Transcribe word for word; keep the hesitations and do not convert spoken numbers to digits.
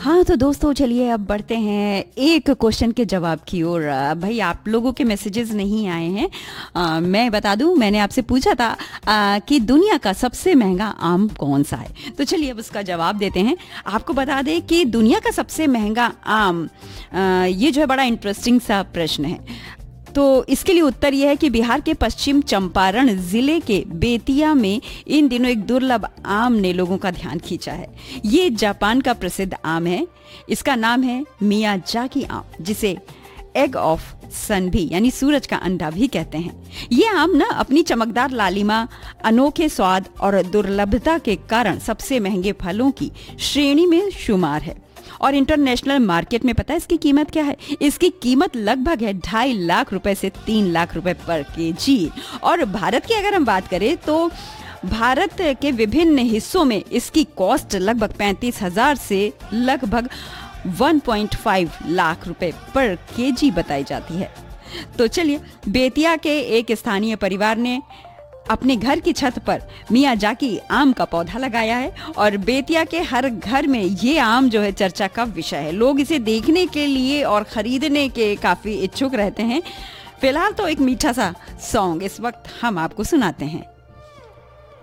हाँ तो दोस्तों चलिए अब बढ़ते हैं एक क्वेश्चन के जवाब की ओर। भाई आप लोगों के मैसेजेस नहीं आए हैं। आ, मैं बता दूं, मैंने आपसे पूछा था आ, कि दुनिया का सबसे महंगा आम कौन सा है। तो चलिए अब उसका जवाब देते हैं। आपको बता दें कि दुनिया का सबसे महंगा आम, आ, ये जो है बड़ा इंटरेस्टिंग सा प्रश्न है। तो इसके लिए उत्तर यह है कि बिहार के पश्चिम चंपारण जिले के बेतिया में इन दिनों एक दुर्लभ आम ने लोगों का ध्यान खींचा है। ये जापान का प्रसिद्ध आम है। इसका नाम है मियाजाकी आम, जिसे एग ऑफ सन भी यानी सूरज का अंडा भी कहते हैं। ये आम ना अपनी चमकदार लालिमा, अनोखे स्वाद और दुर्लभता के कारण सबसे महंगे फलों की श्रेणी में शुमार है। और इंटरनेशनल मार्केट में पता है इसकी कीमत क्या है? इसकी कीमत लगभग है ढाई लाख रुपए से तीन लाख रुपए पर केजी। और भारत की अगर हम बात करें तो भारत के विभिन्न हिस्सों में इसकी कॉस्ट लगभग पैंतीस हजार से लगभग एक पॉइंट पाँच लाख रुपए पर केजी बताई जाती है। तो चलिए, बेतिया के एक स्थानीय परिवार ने अपने घर की छत पर मियाजाकी आम का पौधा लगाया है और बेतिया के हर घर में ये आम जो है चर्चा का विषय है। लोग इसे देखने के लिए और खरीदने के काफी इच्छुक रहते हैं। फिलहाल तो एक मीठा सा सॉन्ग इस वक्त हम आपको सुनाते हैं।